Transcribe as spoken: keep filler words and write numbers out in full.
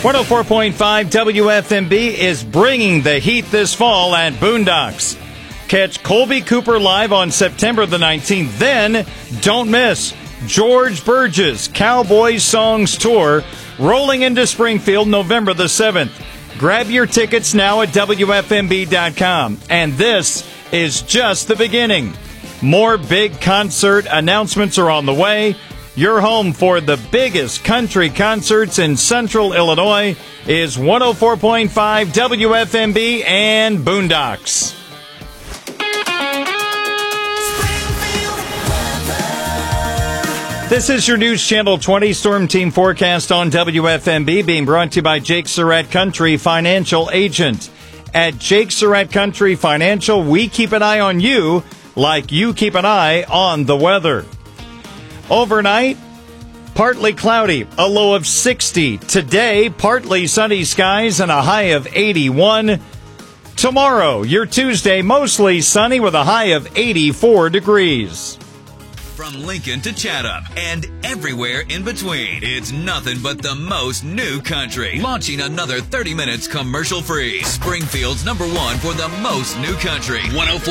one oh four point five W F M B is bringing the heat this fall at Boondocks. Catch Colby Cooper live on September the nineteenth. Then, don't miss George Burgess Cowboys Songs Tour rolling into Springfield November the seventh. Grab your tickets now at W F M B dot com. And this is just the beginning. More big concert announcements are on the way. Your home for the biggest country concerts in Central Illinois is one oh four point five W F M B and Boondocks. This is your News Channel twenty Storm Team forecast on W F M B, being brought to you by Jake Surratt Country Financial Agent. At Jake Surratt Country Financial, we keep an eye on you like you keep an eye on the weather. Overnight, partly cloudy, a low of sixty. Today, partly sunny skies and a high of eighty-one. Tomorrow, your Tuesday, mostly sunny with a high of eighty-four degrees. From Lincoln to Chatham and everywhere in between, it's nothing but the most new country. Launching another thirty minutes commercial free. Springfield's number one for the most new country. one oh four